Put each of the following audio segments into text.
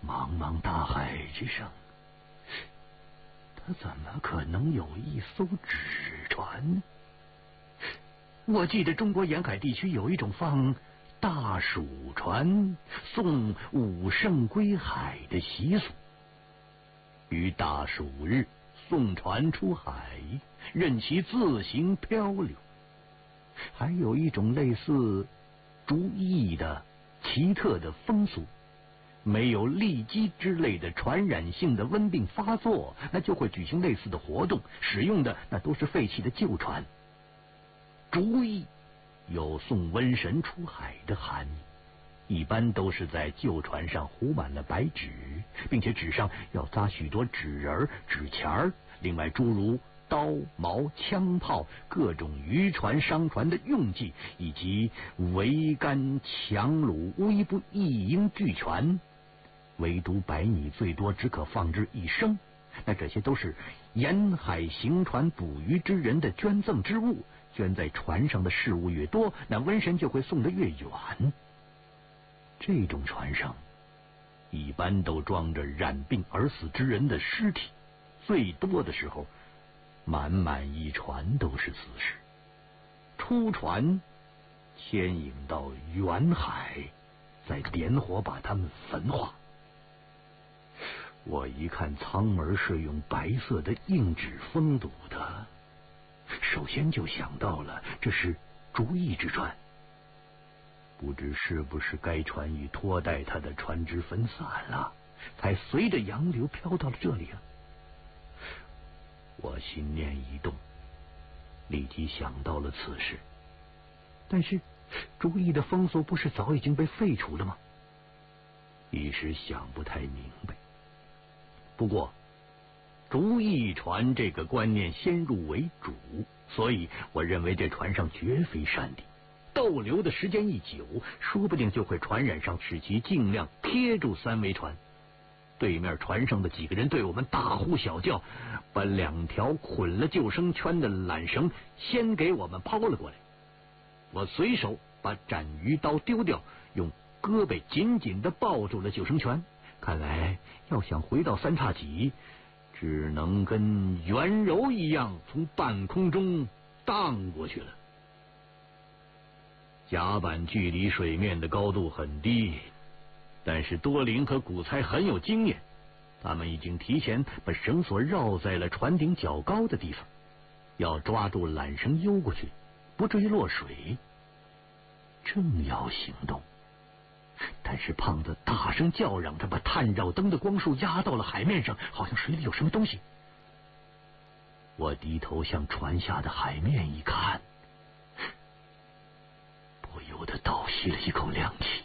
茫茫大海之上，他怎么可能有一艘纸船呢？我记得中国沿海地区有一种放大蜀船送武圣归海的习俗，于大暑日送船出海，任其自行漂流。还有一种类似逐疫的奇特的风俗，没有痢疾之类的传染性的瘟病发作，那就会举行类似的活动，使用的那都是废弃的旧船。逐疫有送瘟神出海的含义，一般都是在旧船上糊满了白纸，并且纸上要扎许多纸人、纸钱儿，另外诸如刀、矛、枪炮、各种渔船、商船的用具，以及桅杆、樯橹，无不一应俱全。唯独白米最多只可放置1升，那这些都是沿海行船捕鱼之人的捐赠之物，捐在船上的事物越多，那瘟神就会送得越远。这种船上一般都装着染病而死之人的尸体，最多的时候满满一船都是死尸。出船牵引到远海，再点火把它们焚化。我一看舱门是用白色的硬纸封堵的，首先就想到了这是逐疫之船，不知是不是该船已拖带它的船只分散了，才随着洋流飘到了这里了。我心念一动，立即想到了此事。但是逐疫的风俗不是早已经被废除了吗？一时想不太明白。不过逐疫船这个观念先入为主，所以我认为这船上绝非善地，逗留的时间一久，说不定就会传染上，使其尽量贴住3桅船。对面船上的几个人对我们大呼小叫，把2条捆了救生圈的缆绳先给我们抛了过来。我随手把斩鱼刀丢掉，用胳膊紧紧地抱住了救生圈。看来要想回到3叉戟，只能跟圆柔一样从半空中荡过去了。甲板距离水面的高度很低，但是多林和古猜很有经验，他们已经提前把绳索绕在了船顶较高的地方，要抓住缆绳悠过去，不至于落水。正要行动，但是胖子大声叫嚷着把探照灯的光束压到了海面上，好像水里有什么东西。我低头向船下的海面一看，不由得倒吸了一口凉气。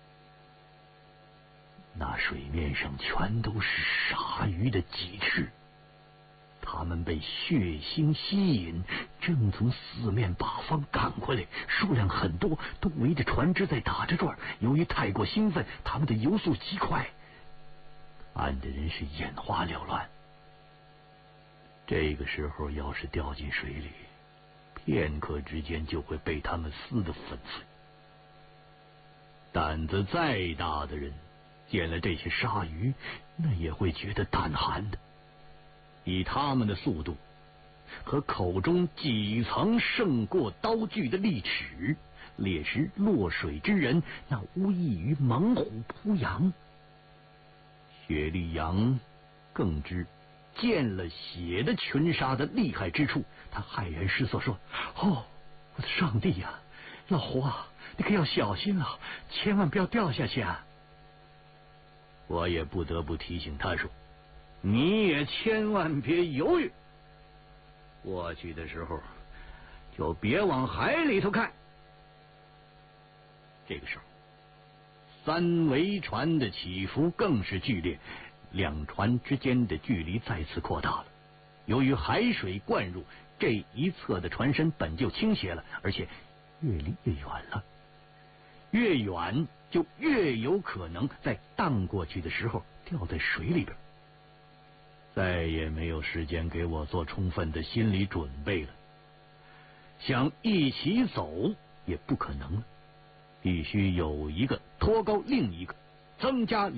那水面上全都是鲨鱼的脊翅，它们被血腥吸引，正从4面8方赶过来，数量很多，都围着船只在打着转。由于太过兴奋，它们的游速极快，看的人是眼花缭乱。这个时候要是掉进水里，片刻之间就会被它们撕得粉碎。胆子再大的人见了这些鲨鱼，那也会觉得胆寒的。以他们的速度和口中几层胜过刀具的利齿，猎食落水之人，那无异于猛虎扑羊。雪莉杨更知见了血的群鲨的厉害之处，他骇然失色说：“哦，我的上帝呀，老胡啊，你可要小心了，千万不要掉下去啊！”我也不得不提醒他说：“你也千万别犹豫，过去的时候就别往海里头看。”这个时候3桅船的起伏更是剧烈，2船之间的距离再次扩大了。由于海水灌入，这一侧的船身本就倾斜了，而且越离越远了。越远就越有可能在荡过去的时候掉在水里边。再也没有时间给我做充分的心理准备了，想一起走也不可能了，必须有一个托高另一个，增加